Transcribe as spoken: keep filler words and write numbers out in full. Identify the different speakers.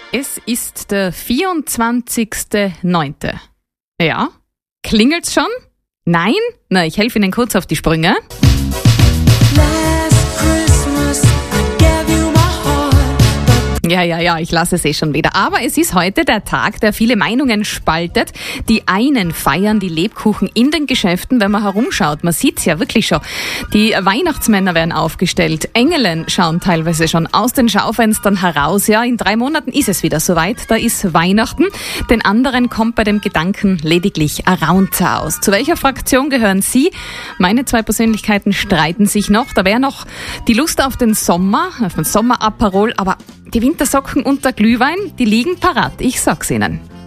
Speaker 1: Es ist der vierundzwanzigster neunte Ja, klingelt's schon? Nein? Na, ich helfe Ihnen kurz auf die Sprünge. Ja, ja, ja, ich lasse es eh schon wieder. Aber es ist heute der Tag, der viele Meinungen spaltet. Die einen feiern die Lebkuchen in den Geschäften, wenn man herumschaut. Man sieht's ja wirklich schon. Die Weihnachtsmänner werden aufgestellt. Engelen schauen teilweise schon aus den Schaufenstern heraus. Ja, in drei Monaten ist es wieder soweit. Da ist Weihnachten. Den anderen kommt bei dem Gedanken lediglich ein Raunzer aus. Zu welcher Fraktion gehören Sie? Meine zwei Persönlichkeiten streiten sich noch. Da wäre noch die Lust auf den Sommer, auf den Sommeraperol, aber die Wintersocken und der Glühwein, die liegen parat. Ich sag's Ihnen.